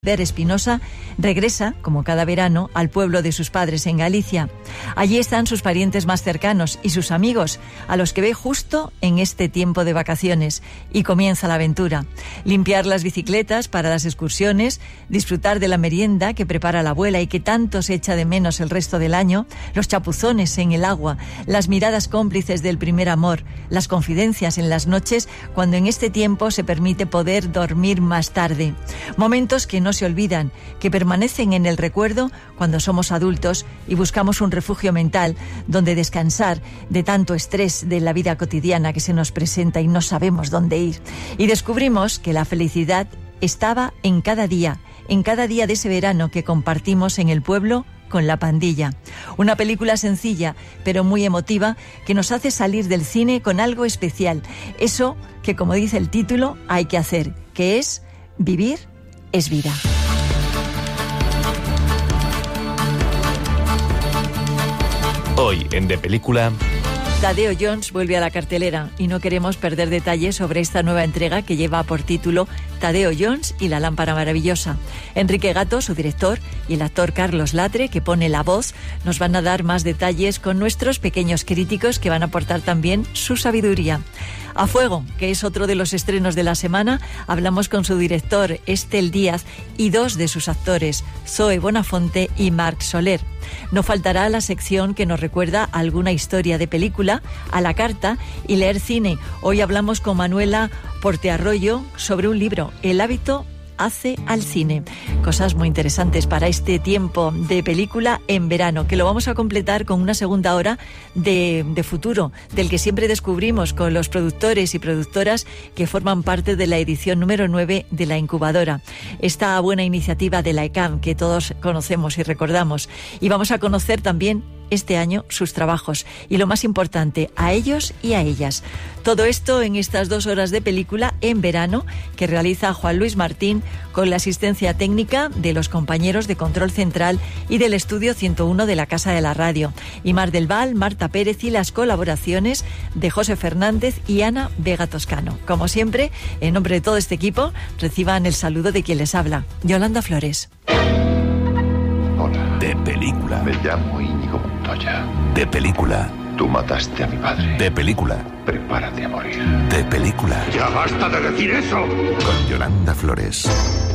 Ver Espinosa regresa, como cada verano, al pueblo de sus padres en Galicia. Allí están sus parientes más cercanos y sus amigos, a los que ve justo en este tiempo de vacaciones. Y comienza la aventura. Limpiar las bicicletas para las excursiones, disfrutar de la merienda que prepara la abuela y que tanto se echa de menos el resto del año, los chapuzones en el agua, las miradas cómplices del primer amor, las confidencias en las noches cuando en este tiempo se permite poder dormir más tarde. Momentos que no se olvidan, que permanecen en el recuerdo cuando somos adultos y buscamos un refugio mental donde descansar de tanto estrés de la vida cotidiana que se nos presenta y no sabemos dónde ir. Y descubrimos que la felicidad estaba en cada día de ese verano que compartimos en el pueblo con la pandilla. Una película sencilla, pero muy emotiva, que nos hace salir del cine con algo especial. Eso que, como dice el título, hay que hacer, que es vivir es vida. Hoy en De Película... Tadeo Jones vuelve a la cartelera y no queremos perder detalles sobre esta nueva entrega que lleva por título Tadeo Jones y la lámpara maravillosa. Enrique Gato, su director, y el actor Carlos Latre, que pone la voz, nos van a dar más detalles con nuestros pequeños críticos que van a aportar también su sabiduría. A Fuego, que es otro de los estrenos de la semana, hablamos con su director, Estel Díaz, y dos de sus actores, Zoe Bonafonte y Marc Soler. No faltará la sección que nos recuerda alguna historia de película, a la carta y leer cine. Hoy hablamos con Manuela Portearroyo sobre un libro, El hábito hace al cine. Cosas muy interesantes para este tiempo de película en verano, que lo vamos a completar con una segunda hora de futuro, del que siempre descubrimos con los productores y productoras que forman parte de la edición número 9 de la incubadora. Esta buena iniciativa de la ECAM que todos conocemos y recordamos. Y vamos a conocer también este año sus trabajos y, lo más importante, a ellos y a ellas. Todo esto en estas 2 horas de película en verano que realiza Juan Luis Martín con la asistencia técnica de los compañeros de Control Central y del Estudio 101 de la Casa de la Radio, y Mar del Val, Marta Pérez y las colaboraciones de José Fernández y Ana Vega Toscano. Como siempre, en nombre de todo este equipo, reciban el saludo de quien les habla, Yolanda Flores. Hola. De Película. Me llamo Íñigo Montoya. De Película. Tú mataste a mi padre. De Película. Prepárate a morir. De Película. ¡Ya basta de decir eso! Con Yolanda Flores.